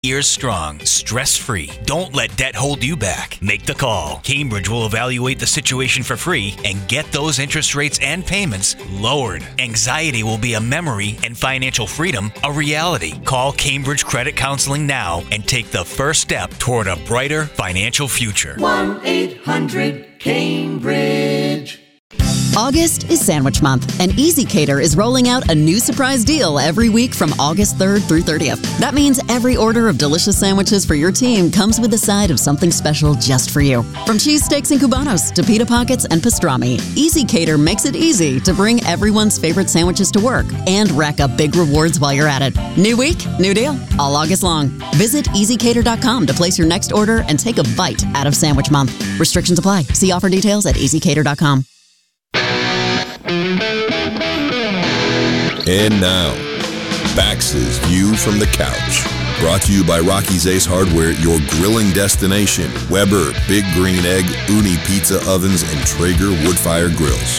Years strong, stress-free. Don't let debt hold you back. Make the call. Cambridge will evaluate the situation for free and get those interest rates and payments lowered. Anxiety will be a memory and financial freedom a reality. Call Cambridge Credit Counseling now and take the first step toward a brighter financial future. 1-800-CAMBRIDGE. August is Sandwich Month, and ezCater is rolling out a new surprise deal every week from August 3rd through 30th. That means every order of delicious sandwiches for your team comes with a side of something special just for you. From cheesesteaks and cubanos to pita pockets and pastrami, ezCater makes it easy to bring everyone's favorite sandwiches to work and rack up big rewards while you're at it. New week, new deal, all August long. Visit ezCater.com to place your next order and take a bite out of Sandwich Month. Restrictions apply. See offer details at ezCater.com. And now, Bax's View from the Couch. Brought to you by Rocky's Ace Hardware, your grilling destination. Weber, Big Green Egg, Uni Pizza Ovens, and Traeger Woodfire Grills.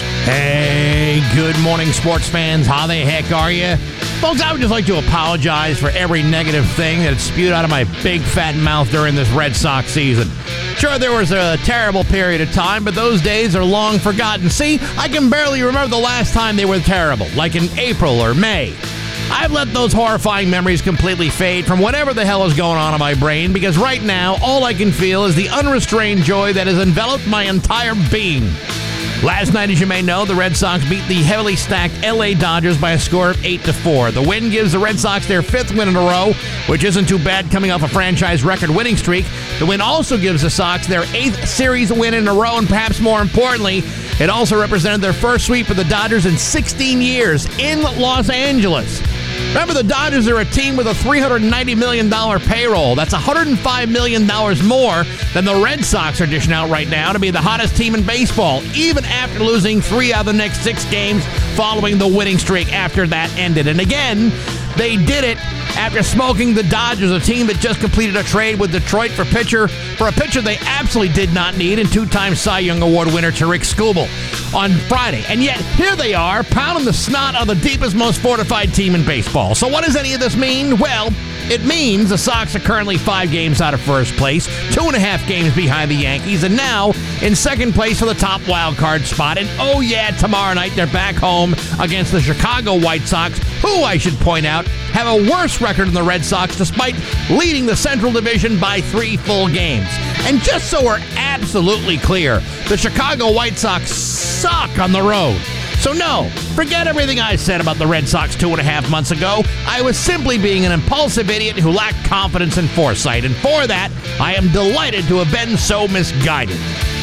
Hey, good morning, sports fans. How the heck are you? Folks, I would just like to apologize for every negative thing that spewed out of my big fat mouth during this Red Sox season. Sure, there was a terrible period of time, but those days are long forgotten. See, I can barely remember the last time they were terrible, like in April or May. I've let those horrifying memories completely fade from whatever the hell is going on in my brain, because right now, all I can feel is the unrestrained joy that has enveloped my entire being. Last night, as you may know, the Red Sox beat the heavily stacked LA Dodgers by a score of 8-4. The win gives the Red Sox their 5th win in a row, which isn't too bad coming off a franchise record winning streak. The win also gives the Sox their 8th series win in a row, and perhaps more importantly, it also represented their first sweep of the Dodgers in 16 years in Los Angeles. Remember, the Dodgers are a team with a $390 million payroll. That's $105 million more than the Red Sox are dishing out right now to be the hottest team in baseball, even after losing 3 out of the next 6 games following the winning streak after that ended. And again, they did it after smoking the Dodgers, a team that just completed a trade with Detroit for a pitcher they absolutely did not need, and 2-time Cy Young Award winner Tarik Skubal on Friday. And yet, here they are, pounding the snot of the deepest, most fortified team in baseball. So what does any of this mean? Well, it means the Sox are currently 5 games out of first place, 2.5 games behind the Yankees, and now in second place for the top wild card spot. And oh yeah, tomorrow night they're back home against the Chicago White Sox, who, I should point out, have a worse record than the Red Sox despite leading the Central Division by 3 full games. And just so we're absolutely clear, the Chicago White Sox suck on the road. So no, forget everything I said about the Red Sox 2.5 months ago. I was simply being an impulsive idiot who lacked confidence and foresight, and for that, I am delighted to have been so misguided.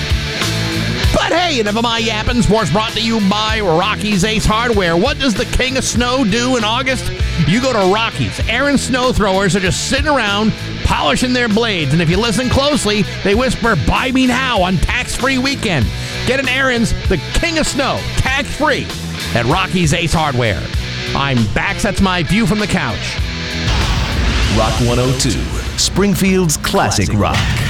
But hey, enough of my yapping. Sports brought to you by Rocky's Ace Hardware. What does the King of Snow do in August? You go to Rocky's. Aaron's snow throwers are just sitting around polishing their blades, and if you listen closely, they whisper, "Buy me now" on tax-free weekend. Get an Aaron's, the King of Snow, tax-free at Rocky's Ace Hardware. I'm Bax. That's my view from the couch. Rock 102, Springfield's classic rock.